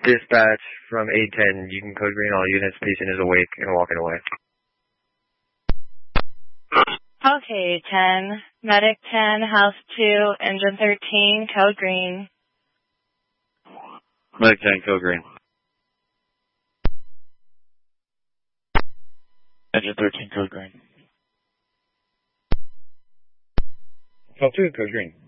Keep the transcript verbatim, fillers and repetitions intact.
Dispatch from eight ten, you can code green, all units, patient is awake and walking away. Okay, ten, Medic ten, House two, Engine thirteen, code green. Medic ten, code green. Engine thirteen, code green. House two, code green.